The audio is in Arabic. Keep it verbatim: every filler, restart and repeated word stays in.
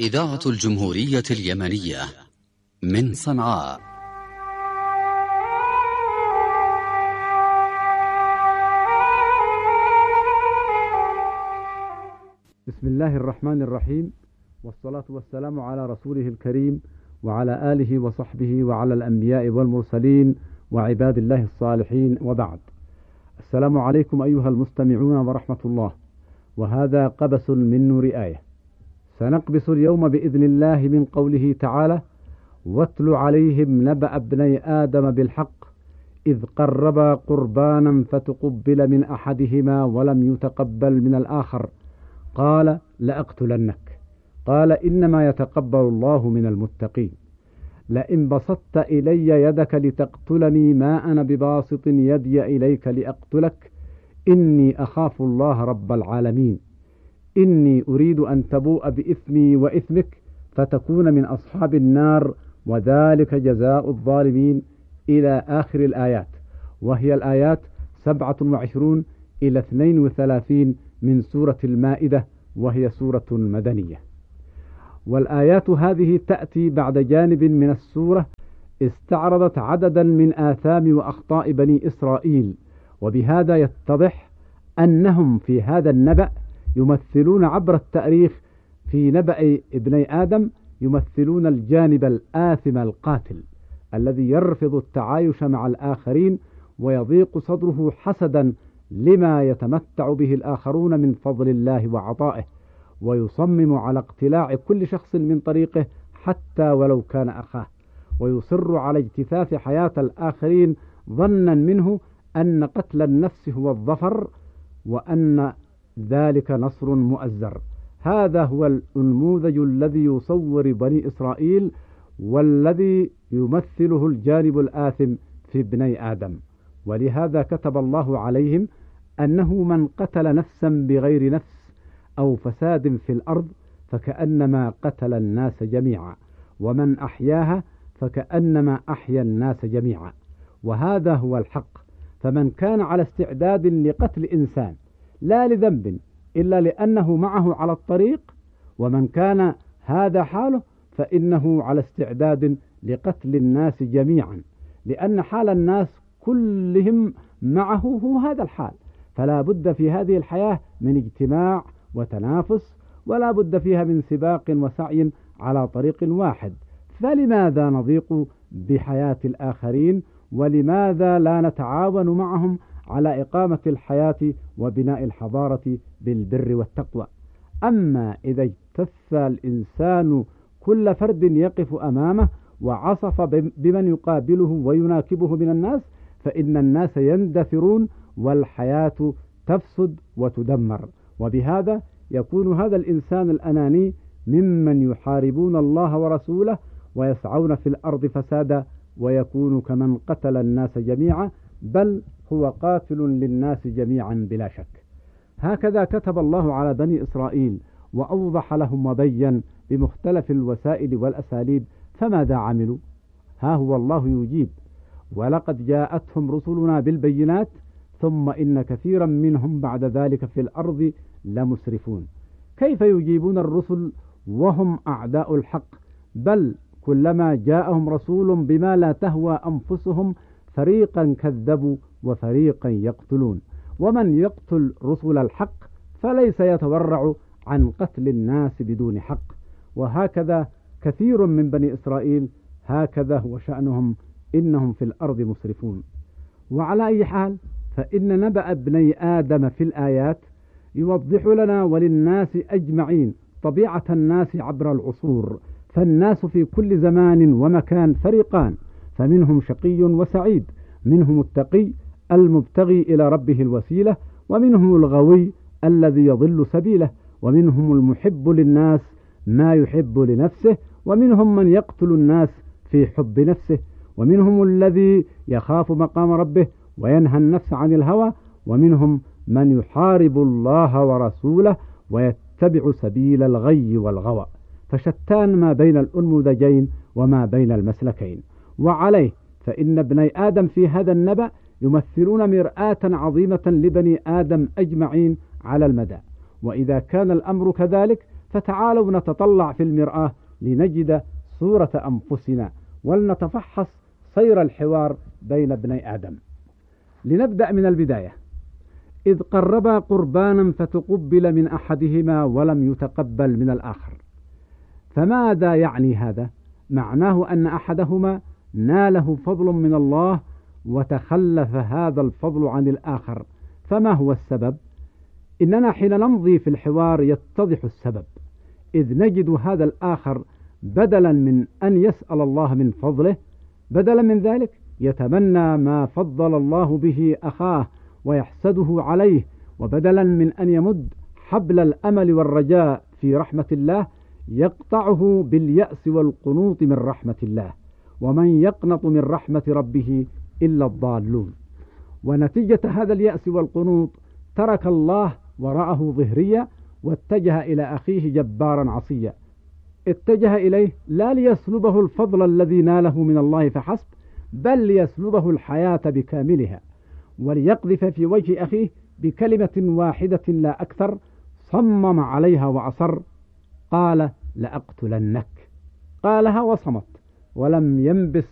إذاعة الجمهورية اليمنية من صنعاء. بسم الله الرحمن الرحيم، والصلاة والسلام على رسوله الكريم وعلى آله وصحبه وعلى الأنبياء والمرسلين وعباد الله الصالحين، وبعد. السلام عليكم أيها المستمعون ورحمة الله، وهذا قبس من نور آية. سنقبس اليوم بإذن الله من قوله تعالى: واتل عليهم نبأ ابني آدم بالحق إذ قربا قربانا فتقبل من أحدهما ولم يتقبل من الآخر قال لأقتلنك قال إنما يتقبل الله من المتقين. لئن بسطت إلي يدك لتقتلني ما أنا بباسط يدي إليك لأقتلك إني أخاف الله رب العالمين. إني أريد أن تبوء بإثمي وإثمك فتكون من أصحاب النار وذلك جزاء الظالمين، إلى آخر الآيات، وهي الآيات سبعة وعشرون إلى اثنين وثلاثين من سورة المائدة، وهي سورة مدنية. والآيات هذه تأتي بعد جانب من السورة استعرضت عددا من آثام وأخطاء بني إسرائيل، وبهذا يتضح أنهم في هذا النبأ يمثلون عبر التاريخ في نبأ ابني آدم يمثلون الجانب الآثم القاتل الذي يرفض التعايش مع الآخرين ويضيق صدره حسدا لما يتمتع به الآخرون من فضل الله وعطائه، ويصمم على اقتلاع كل شخص من طريقه حتى ولو كان أخاه، ويصر على اجتثاث حياة الآخرين ظنا منه أن قتل النفس هو الظفر وأن ذلك نصر مؤزر. هذا هو النموذج الذي يصور بني إسرائيل والذي يمثله الجانب الآثم في ابني آدم. ولهذا كتب الله عليهم أنه من قتل نفسا بغير نفس أو فساد في الأرض فكأنما قتل الناس جميعا، ومن أحياها فكأنما أحيا الناس جميعا. وهذا هو الحق. فمن كان على استعداد لقتل إنسان لا لذنب إلا لأنه معه على الطريق، ومن كان هذا حاله فإنه على استعداد لقتل الناس جميعا، لأن حال الناس كلهم معه هو هذا الحال. فلا بد في هذه الحياة من اجتماع وتنافس، ولا بد فيها من سباق وسعي على طريق واحد. فلماذا نضيق بحياة الآخرين؟ ولماذا لا نتعاون معهم على إقامة الحياة وبناء الحضارة بالبر والتقوى؟ أما إذا اجتث الإنسان كل فرد يقف أمامه وعصف بمن يقابله ويناكبه من الناس، فإن الناس يندثرون والحياة تفسد وتدمر. وبهذا يكون هذا الإنسان الأناني ممن يحاربون الله ورسوله ويسعون في الأرض فسادا، ويكون كمن قتل الناس جميعا، بل هو قاتل للناس جميعا بلا شك. هكذا كتب الله على بني إسرائيل وأوضح لهم وبين بمختلف الوسائل والأساليب. فماذا عملوا؟ ها هو الله يجيب: ولقد جاءتهم رسلنا بالبينات ثم إن كثيرا منهم بعد ذلك في الأرض لمسرفون. كيف يجيبون الرسل وهم أعداء الحق؟ بل كلما جاءهم رسول بما لا تهوى أنفسهم فريقا كذبوا وفريقا يقتلون. ومن يقتل رسل الحق فليس يتورع عن قتل الناس بدون حق. وهكذا كثير من بني إسرائيل هكذا هو شأنهم، إنهم في الأرض مسرفون. وعلى أي حال، فإن نبأ ابني آدم في الآيات يوضح لنا وللناس أجمعين طبيعة الناس عبر العصور. فالناس في كل زمان ومكان فريقان، فمنهم شقي وسعيد، منهم التقي المبتغي إلى ربه الوسيلة، ومنهم الغوي الذي يضل سبيله، ومنهم المحب للناس ما يحب لنفسه، ومنهم من يقتل الناس في حب نفسه، ومنهم الذي يخاف مقام ربه وينهى النفس عن الهوى، ومنهم من يحارب الله ورسوله ويتبع سبيل الغي والغوى. فشتان ما بين الأنموذجين وما بين المسلكين. وعليه فإن ابني آدم في هذا النبأ يمثلون مرآة عظيمة لبني آدم أجمعين على المدى. وإذا كان الأمر كذلك فتعالوا نتطلع في المرآة لنجد صورة أنفسنا ولنتفحص سير الحوار بين ابني آدم. لنبدأ من البداية. إذ قربا قربانا فتقبل من أحدهما ولم يتقبل من الآخر. فماذا يعني هذا؟ معناه أن أحدهما ناله فضل من الله وتخلف هذا الفضل عن الآخر. فما هو السبب؟ إننا حين نمضي في الحوار يتضح السبب، إذ نجد هذا الآخر بدلا من أن يسأل الله من فضله، بدلا من ذلك يتمنى ما فضل الله به أخاه ويحسده عليه، وبدلا من أن يمد حبل الأمل والرجاء في رحمة الله يقطعه باليأس والقنوط من رحمة الله. ومن يقنط من رحمة ربه إلا الضالون. ونتيجة هذا اليأس والقنوط ترك الله وراءه ظهريا واتجه إلى أخيه جبارا عصيا. اتجه إليه لا ليسلبه الفضل الذي ناله من الله فحسب، بل ليسلبه الحياة بكاملها، وليقذف في وجه أخيه بكلمة واحدة لا أكثر صمم عليها وأصر. قال: لأقتلنك. قالها وصمت ولم ينبس